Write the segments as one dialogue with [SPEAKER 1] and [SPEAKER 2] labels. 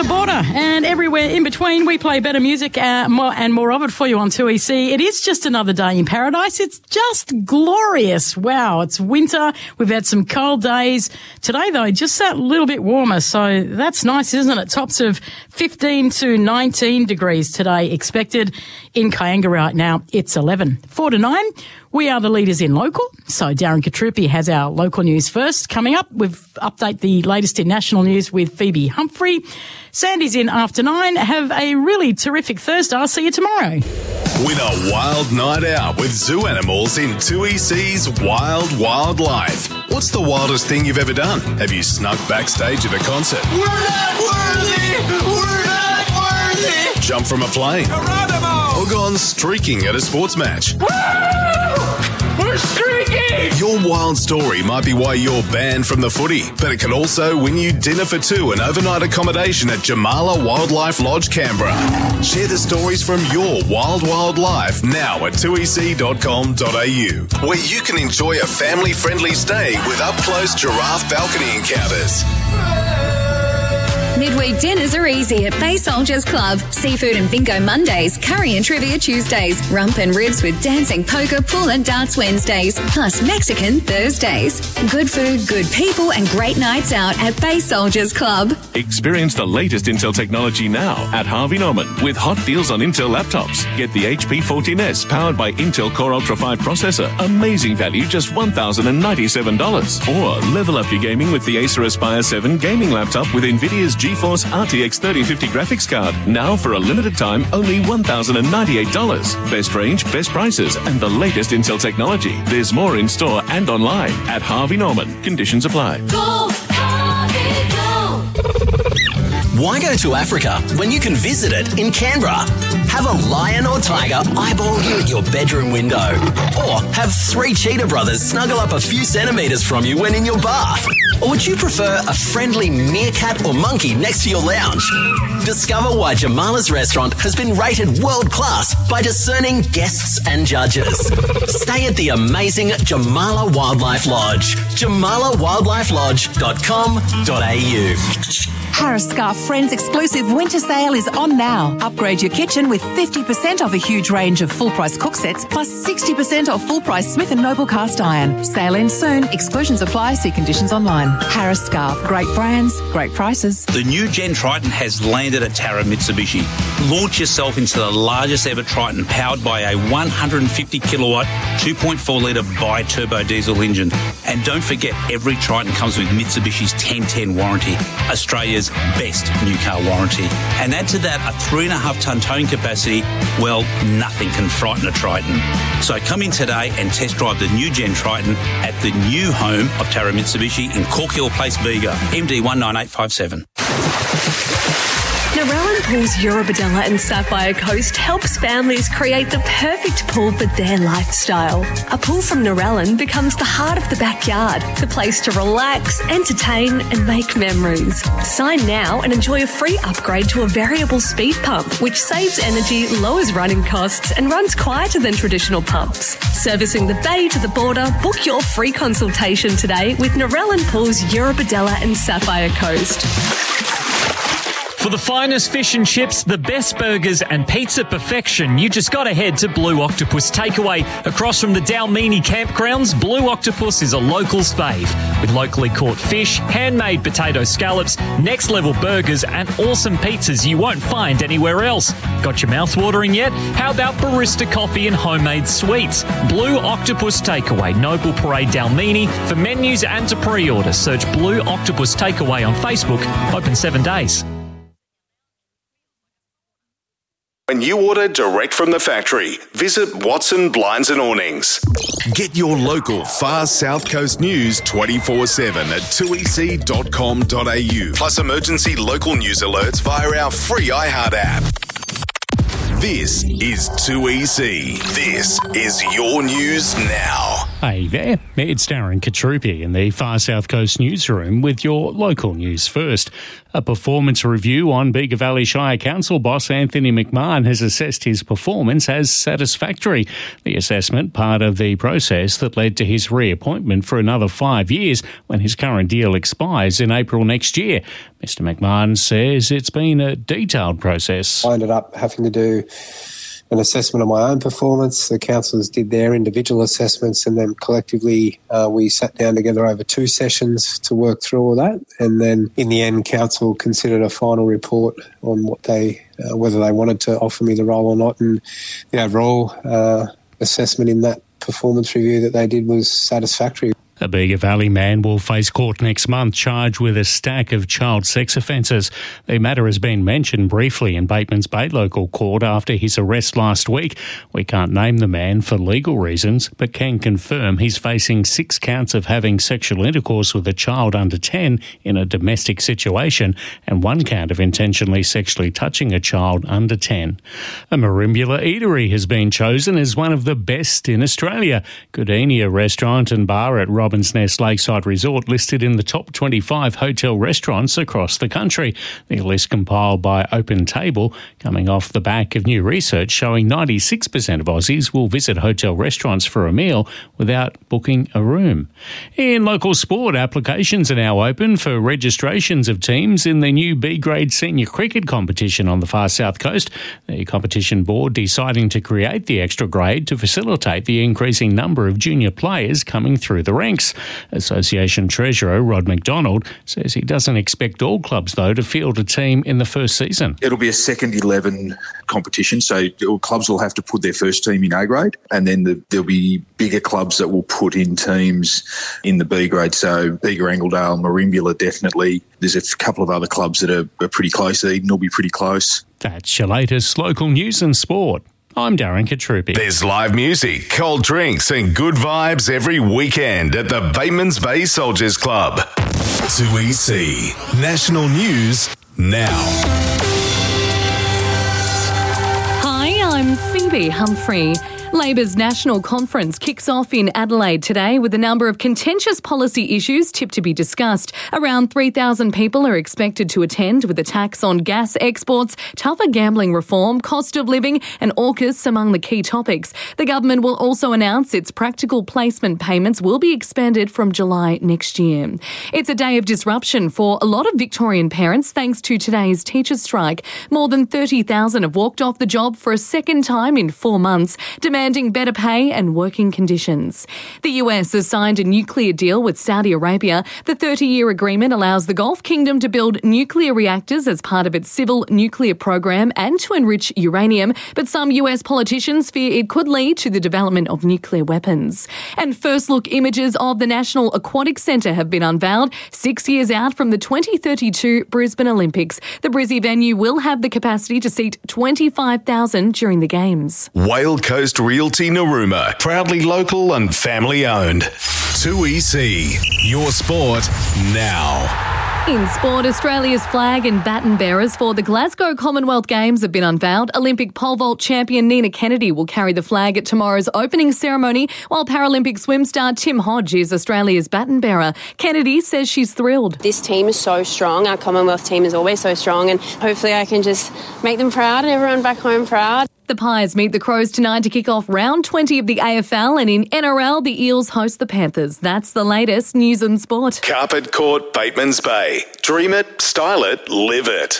[SPEAKER 1] the border and everywhere in between. We play better music more of it for you on 2EC. It is just another day in paradise. It's just glorious. Wow, it's winter. We've had some cold days. Today, though, just that little bit warmer, so that's nice, isn't it? Tops of 15 to 19 degrees today expected. In Kayanga right now, it's 11. 4 to 9. We are the leaders in local, so Darren Katrupi has our local news first. Coming up, we've update the latest in national news with Phoebe Humphrey. Sandy's in after 9. Have a really terrific Thursday. I'll see you tomorrow.
[SPEAKER 2] Win a wild night out with zoo animals in 2EC's Wild Wildlife. What's the wildest thing you've ever done? Have you snuck backstage at a concert?
[SPEAKER 3] We're not worthy! We're not worthy!
[SPEAKER 2] Jumped from a plane?
[SPEAKER 3] Geronimo!
[SPEAKER 2] Or gone streaking at a sports match?
[SPEAKER 3] Woo! We're streaking!
[SPEAKER 2] Your wild story might be why you're banned from the footy, but it can also win you dinner for two and overnight accommodation at Jamala Wildlife Lodge, Canberra. Share the stories from your wild life now at 2ec.com.au, where you can enjoy a family-friendly stay with up-close giraffe balcony encounters.
[SPEAKER 4] Midweek dinners are easy at Bay Soldiers Club. Seafood and bingo Mondays, curry and trivia Tuesdays, rump and ribs with dancing poker, pool and darts Wednesdays, plus Mexican Thursdays. Good food, good people and great nights out at Bay Soldiers Club.
[SPEAKER 5] Experience the latest Intel technology now at Harvey Norman with hot deals on Intel laptops. Get the HP 14S powered by Intel Core Ultra 5 processor. Amazing value, just $1,097. Or level up your gaming with the Acer Aspire 7 gaming laptop with NVIDIA's GeForce RTX 3050 graphics card. Now for a limited time, only $1,098. Best range, best prices, and the latest Intel technology. There's more in store and online at Harvey Norman. Conditions apply.
[SPEAKER 6] Go, Harvey, go!
[SPEAKER 7] Why go to Africa when you can visit it in Canberra? Have a lion or tiger eyeball you at your bedroom window. Or have 3 cheetah brothers snuggle up a few centimetres from you when in your bath. Or would you prefer a friendly meerkat or monkey next to your lounge? Discover why Jamala's restaurant has been rated world class by discerning guests and judges. Stay at the amazing Jamala Wildlife Lodge. JamalaWildlifelodge.com.au.
[SPEAKER 8] Harris Scarf Friends exclusive winter sale is on now. Upgrade your kitchen with 50% off a huge range of full-price cook sets plus 60% off full-price Smith & Noble cast iron. Sale ends soon. Exclusions apply. See conditions online. Harris Scarf. Great brands, great prices.
[SPEAKER 9] The new Gen Triton has landed at Tara Mitsubishi. Launch yourself into the largest ever Triton powered by a 150 kilowatt 2.4 litre bi-turbo diesel engine. And don't forget, every Triton comes with Mitsubishi's 1010 warranty, Australia's best new car warranty. And add to that a 3.5 tonne towing capacity, well, nothing can frighten a Triton. So come in today and test drive the new Gen Triton at the new home of Tara Mitsubishi in Cork Hill Place, Bega, MD 19857.
[SPEAKER 10] Narellan Pools Eurobodalla and Sapphire Coast helps families create the perfect pool for their lifestyle. A pool from Narellan becomes the heart of the backyard, the place to relax, entertain and make memories. Sign now and enjoy a free upgrade to a variable speed pump, which saves energy, lowers running costs and runs quieter than traditional pumps. Servicing the bay to the border, book your free consultation today with Narellan Pools Eurobodalla and Sapphire Coast.
[SPEAKER 11] For the finest fish and chips, the best burgers and pizza perfection, you just got to head to Blue Octopus Takeaway. Across from the Dalmini campgrounds, Blue Octopus is a local's fave. With locally caught fish, handmade potato scallops, next-level burgers and awesome pizzas you won't find anywhere else. Got your mouth watering yet? How about barista coffee and homemade sweets? Blue Octopus Takeaway, Noble Parade Dalmini. For menus and to pre-order, search Blue Octopus Takeaway on Facebook. Open 7 days.
[SPEAKER 2] When you order direct from the factory, visit Watson Blinds and Awnings. Get your local far South Coast news 24/7 at 2ec.com.au. Plus emergency local news alerts via our free iHeart app. This is 2EC. This is your news now.
[SPEAKER 12] Hey there, it's Darren Katrupi in the Far South Coast newsroom with your local news first. A performance review on Bega Valley Shire Council boss Anthony McMahon has assessed his performance as satisfactory. The assessment, part of the process that led to his reappointment for another 5 years when his current deal expires in April next year. Mr McMahon says it's been a detailed process.
[SPEAKER 13] I ended up having to do an assessment of my own performance. The councillors did their individual assessments, and then collectively we sat down together over 2 sessions to work through all that. And then in the end, council considered a final report on what they whether they wanted to offer me the role or not. And the overall assessment in that performance review that they did was satisfactory.
[SPEAKER 12] A Bega Valley man will face court next month charged with a stack of child sex offences. The matter has been mentioned briefly in Bateman's Bay local court after his arrest last week. We can't name the man for legal reasons, but can confirm he's facing 6 counts of having sexual intercourse with a child under 10 in a domestic situation and 1 count of intentionally sexually touching a child under 10. A Merimbula eatery has been chosen as one of the best in Australia. Goodenia Restaurant and Bar at Robin's Nest Lakeside Resort listed in the top 25 hotel restaurants across the country. The list compiled by Open Table coming off the back of new research showing 96% of Aussies will visit hotel restaurants for a meal without booking a room. In local sport, applications are now open for registrations of teams in the new B-grade senior cricket competition on the Far South Coast. The competition board deciding to create the extra grade to facilitate the increasing number of junior players coming through the ranks. Association Treasurer Rod McDonald says he doesn't expect all clubs, though, to field a team in the first season.
[SPEAKER 14] It'll be a second 11 competition, so clubs will have to put their first team in A grade, and then there'll be bigger clubs that will put in teams in the B grade. So Bega, Angledale, Merimbula, definitely. There's a couple of other clubs that are pretty close. Eden will be pretty close.
[SPEAKER 12] That's your latest local news and sport. I'm Darren Katrupi.
[SPEAKER 2] There's live music, cold drinks and good vibes every weekend at the Bateman's Bay Soldiers Club. 2EC National News now.
[SPEAKER 15] Hi, I'm Phoebe Humphrey. Labor's National Conference kicks off in Adelaide today with a number of contentious policy issues tipped to be discussed. Around 3,000 people are expected to attend, with a tax on gas exports, tougher gambling reform, cost of living and AUKUS among the key topics. The government will also announce its practical placement payments will be expanded from July next year. It's a day of disruption for a lot of Victorian parents thanks to today's teachers' strike. More than 30,000 have walked off the job for a second time in 4 months, demanding better pay and working conditions. The US has signed a nuclear deal with Saudi Arabia. The 30-year agreement allows the Gulf Kingdom to build nuclear reactors as part of its civil nuclear program and to enrich uranium, but some US politicians fear it could lead to the development of nuclear weapons. And first look images of the National Aquatic Centre have been unveiled 6 years out from the 2032 Brisbane Olympics. The Brizzy venue will have the capacity to seat 25,000 during the Games.
[SPEAKER 2] Whale Coast Realty Narooma, proudly local and family owned. 2EC, your sport now.
[SPEAKER 15] In sport, Australia's flag and baton bearers for the Glasgow Commonwealth Games have been unveiled. Olympic pole vault champion Nina Kennedy will carry the flag at tomorrow's opening ceremony, while Paralympic swim star Tim Hodge is Australia's baton bearer. Kennedy says she's thrilled.
[SPEAKER 16] This team is so strong. Our Commonwealth team is always so strong, and hopefully I can just make them proud and everyone back home proud.
[SPEAKER 15] The Pies meet the Crows tonight to kick off round 20 of the AFL, and in NRL, the Eels host the Panthers. That's the latest news and sport.
[SPEAKER 2] Carpet Court, Bateman's Bay. Dream it, style it, live it.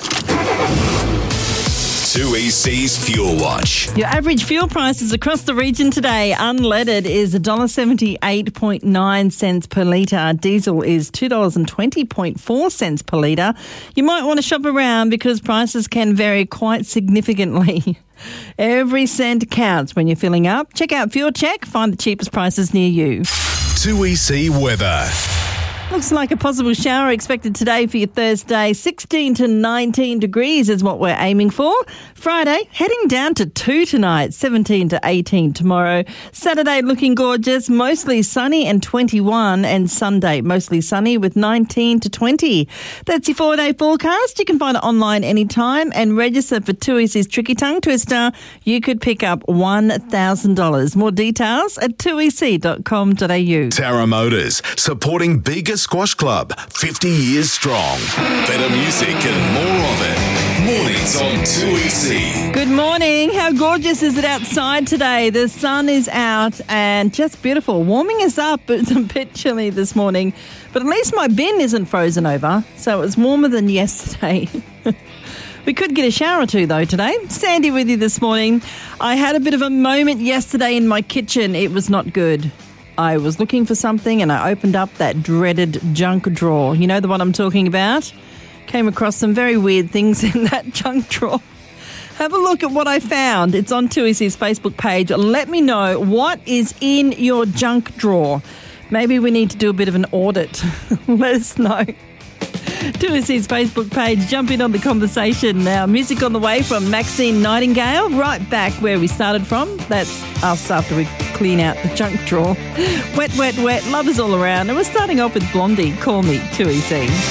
[SPEAKER 2] 2EC's Fuel Watch.
[SPEAKER 17] Your average fuel prices across the region today. Unleaded is $1.78.9 per litre. Diesel is $2.20.4 per litre. You might want to shop around because prices can vary quite significantly. Every cent counts when you're filling up. Check out Fuel Check. Find the cheapest prices near you.
[SPEAKER 2] 2EC Weather.
[SPEAKER 17] Looks like a possible shower expected today for your Thursday. 16 to 19 degrees is what we're aiming for. Friday, heading down to 2 tonight, 17 to 18 tomorrow. Saturday, looking gorgeous, mostly sunny and 21. And Sunday, mostly sunny with 19 to 20. That's your 4-day forecast. You can find it online anytime and register for Too Easy's Tricky Tongue Twister. You could pick up $1,000. More details at tooeasy.com.au.
[SPEAKER 2] Tara Motors, supporting Bega Squash Club, 50 years strong. Better music and more of it. Mornings on 2EC.
[SPEAKER 17] Good morning. How gorgeous is it outside today? The sun is out and just beautiful. Warming us up. It's a bit chilly this morning, but at least my bin isn't frozen over, so it was warmer than yesterday. We could get a shower or two, though, today. Sandy with you this morning. I had a bit of a moment yesterday in my kitchen. It was not good. I was looking for something and I opened up that dreaded junk drawer. You know the one I'm talking about? Came across some very weird things in that junk drawer. Have a look at what I found. It's on 2EC's Facebook page. Let me know what is in your junk drawer. Maybe we need to do a bit of an audit. Let us know. 2SC's Facebook page. Jump in on the conversation now. Music on the way from Maxine Nightingale, right back where we started from. That's us after we clean out the junk drawer. Wet, wet, wet. Love is all around. And we're starting off with Blondie. Call me 2EC.